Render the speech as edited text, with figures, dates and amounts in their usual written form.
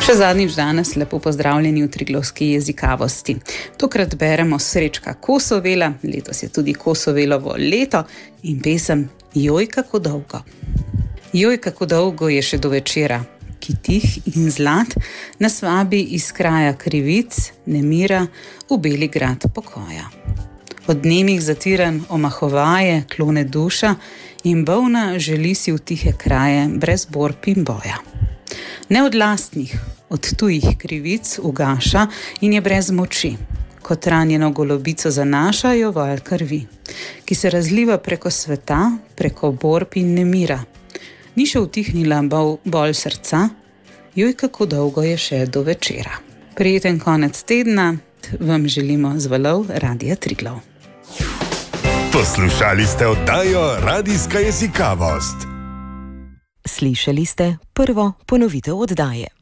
Še zadnjič danes lepo pozdravljeni v Triglavski jezikavosti. Tokrat beremo Srečka Kosovela, letos je tudi Kosovelovo leto in pesem Joj, kako dolgo. Joj, kako dolgo je še do večera, ki tih in zlat nas vabi iz kraja krivic, nemira v beli grad pokoja. Od nemih zatiran omahovaje, klone duša in bolna želi si v tihe kraje brez borb in boja. Ne od lastnih, od tujih krivic ugaša in je brez moči. Kot ranjeno golobico zanaša jo val krvi, ki se razliva preko sveta, preko borb in nemira. Ni še utihnila bolj srca, joj, kako dolgo je še do večera. Prijeten konec tedna vam želimo z valov Radia Triglav. Poslušali ste oddajo Radijska jezikavost. Slišali ste prvo ponovitev oddaje.